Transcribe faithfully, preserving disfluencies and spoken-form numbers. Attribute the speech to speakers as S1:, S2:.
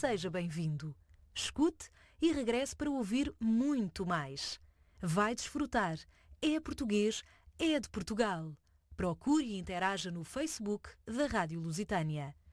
S1: seja bem-vindo. Escute e regresse para ouvir muito mais. Vai desfrutar. É português, é de Portugal. Procure e interaja no Facebook da Rádio Lusitânia.